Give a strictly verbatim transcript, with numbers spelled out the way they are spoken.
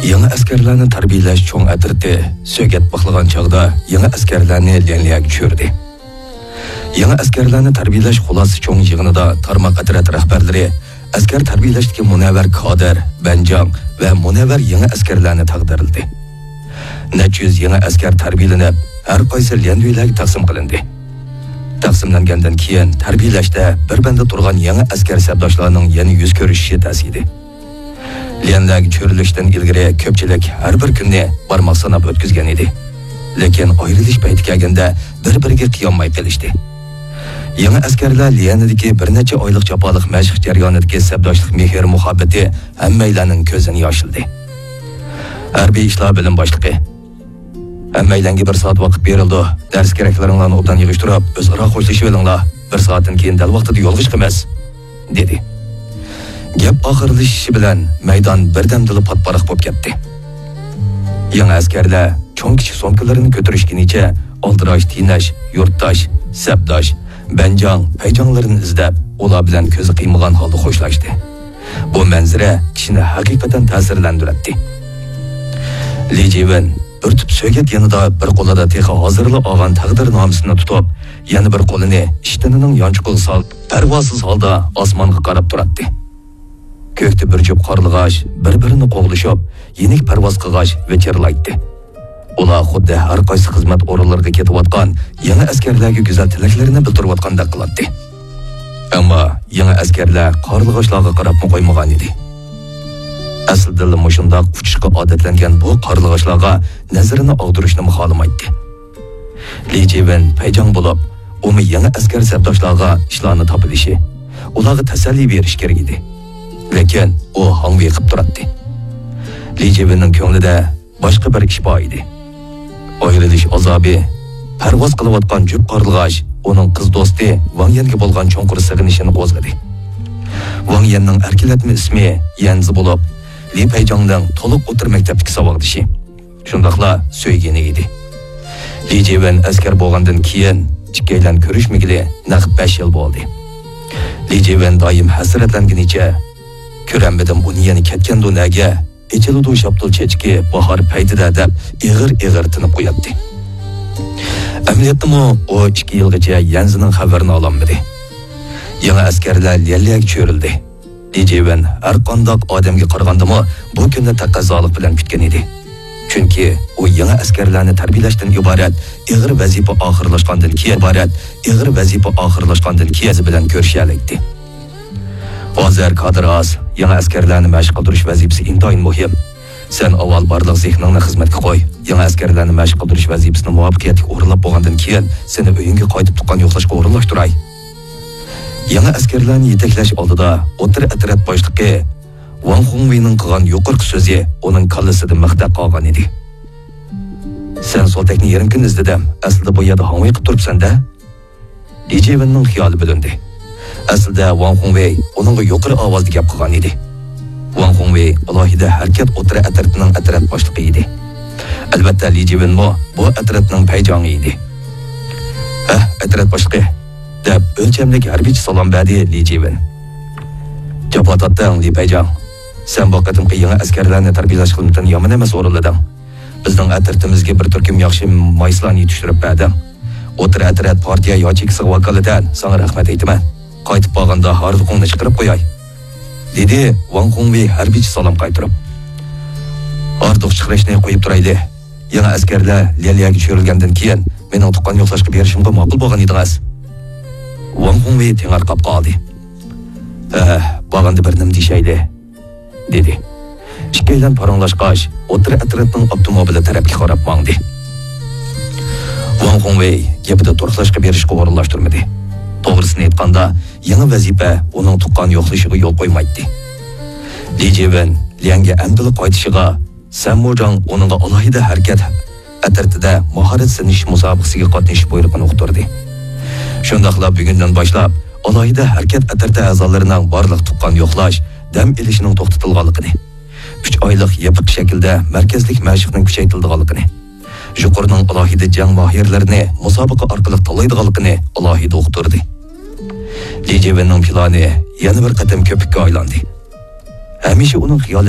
Yangi askarlarni tarbiyalash cho'ng atirdi. So'gat baqlagan chog'da yangi askarlarni Lianliyaga tushirdi. Yangi askarlarni tarbiyalash xulosasi cho'ng yig'inida tarmoq atrat rahbarlari askar tarbiyalashdagi Munavvar Qodir, Banjang va Munavvar yangi askarlarni taqdirildi. necha yuz yangi askar tarbiyalanib, har qaysi Lianliyaga taqsim qilindi. Taqsimlangandan keyin tarbiyalashda bir banda turgan yangi askar sabdoshlarining yana yuz ko'rishishi tasidi. Lianliyaga cho'rilishdan ilgari ko'pchilik har bir kunni barmoq sanab o'tkazgan edi. Lekin ayrilish payti kelganda bir-biriga qiyolmay qilishdi. Yangi askarlar Lianliyadagi bir necha oylik chapoliq mashq jarayonidagi sabdoshlik mehr muhabbati hammalarning ko'zini yoshildi. Harbiy ishlar bilim boshlig'i hammalarga bir soat vaqt berildi. Dars keraklaringlarni obdan yig'ishtirib, o'zaro xo'shlashib olinglar. Bir soatdan keyin dal vaqtida yo'lga chiqamiz, dedi. Gap oxirlashishi bilan maydon birdamdili patparaq bo'lib ketdi. Yangi askarlar cho'ng kichik so'mkalarini ko'tarishgunicha oldirash, tiynash, yurtdosh, sabdosh, banjang, payjonlarini izlab, ular bilan ko'zi qiymagan holda xo'shlashdi. Bu manzara kishini haqiqatan ta'sirlantirdi. Li Jiwen bir tup so'gat yanida bir qo'lida texa hozirlab olgan taqdir nomisini tutib, yana bir qo'lini ishtinining yonchuqil sol parvosiz holda osmonga qarab turardi. Ko'kda bir jup qorlig'ash bir-birini qo'g'lishib, yenik parvoz qilg'ash vecherlaydi. Ular xuddi har qaysi xizmat o'rinlariga ketayotgan yangi askarlarga go'zal tilaklarini bildirayotgandek qiladi. Ammo yangi askarlar qorlig'ashlarga qarab qo'ymagan edi. Aslida mushundoq uchishga odatlangan bu qorlig'ashlarga nazarini og'dirishni xohlamaydi. Li Jiwen payjon bo'lib, umi yangi askar sabdoshlarga ishlarni topilishi, ularga tasalli berish kerak edi. Lekin u hangvi qilib turardi. Li Jiwenning ko'nglida boshqa bir ish bor edi. Ayrilish azobi, parvoz qilayotgan jup qorlig'ash uning qiz do'sti Wang Yanga bo'lgan cho'nqur sig'inishini qo'zg'adi. Wang Yanning erkilatma ismi Yanzi bo'lib, Li Payjongning to'liq o'tir maktabdagi savoddishi. Shundaqla so'ygani edi. Li Jiwen askar bo'lgandan keyin ikkaylan ko'rishmagili naq besh yil bo'ldi. Li Jiwen doim hasratlanganicha ko'rambidim uni yana ketgan dunyoga Echiludi shaptul chechki bahor paytida deb ig'ir-ig'ir tinib qo'yadi. Amaliyotda u ikki yilgacha Yanzining xabarini ololmadi. Yangi askarlar Lianliyaga cho'rildi. Li Jiwen har qanday odamga qaraganda bu kunni taqozolik bilan kutgan edi. Chunki u yangi askarlarni tarbiyalashdan iborat ig'ir vazifa oxirlashgandan keyin iborat ig'ir vazifa oxirlashgandan keyin bilan ko'rishalikdi. Hozir kadr az, yangi askarlarni mashq qildirish vazifasi intayin muhim. Sen avval barliq zehningni xizmatga qo'y. Yangi askarlarni mashq qildirish vazifasini muvaffaqiyatli o'rinlab bo'lgandan keyin seni uyingga qaytib tuqqan yo'qlashga o'rinlashtiray. Yangi askarlarni yetaklash oldida o'tir atrat boshlig'i Wang Hongweining qilgan yuqorqi so'zi uning kallasida maqtaq qolgan edi. Sen soltakni yarim kun izladim. Aslida bu yerda Hongwei qilib turibsan-da. Li Jiwenning xiyoli bilindi. Aslida Wang Hongwei uningga yuqori ovozda gap qilgan edi. Wang Hongwei alohida harakat o'tira atratining atrat boshlig'i edi. Albatta Li Jiwen mo bu atratning payjongi edi. Ha, atrat boshlig'i deb o'lchamlik harbiychi salom berdi Li Jiwen. Japotatdan Li Payjong, sen bu qatimqi yangi askarlarni tarbiyalash xizmatidan yomon emas o'rinlading. Bizning atratimizga bir turkum yaxshi mayslarni yetishtirib berding. O'tira atrat partiya yochiksi vakolatidan sana rahmat aytaman. Qaytib qolganda hardiqingni chiqarib qo'yay, dedi Wang Hongwei harbiychi salom qaytirib. Hardiq chiqarishni qo'yib turayli. Yangi askarlar Lianliyaga cho'rilgandan keyin mening tuqqan yo'qlashga berishimga ma'qul bo'lgan edingiz. Wang Hongwei tengarqab qoldi. "Eh, bo'lganda bir nim deyshaydi", dedi. Ikkaylan paranglashqach, o'tira atratning avtomobili tarafga qarab mangdi. Wang Hongwei gapida to'xtalishga berishga o'rinlashtirmadi. To'g'risini aytganda, yangi vazifa uning tuqqan yo'qlashiga yo'l qo'ymaydi. Li Jiwen Lianga amdili qaytishiga Samojang uningga alohida harakat atratida mahorat sinish musobaqasiga qatnashish buyruqini uqtirdi. Shundaqla bugundan boshlab alohida harakat atrati a'zolarining barliq tuqqan yo'qlash, dam ilishining to'xtatilganligini, uch oylik yopiq shaklda markazlik mashqning kuchaytirilganligini, yuqorining alohida jang mohirlarini musobaqa orqali tanlaydiganligini alohida uqtirdi. Li Jiwenning plani yana bir qatam ko'pikka aylandi. Hamisha uning xiyoli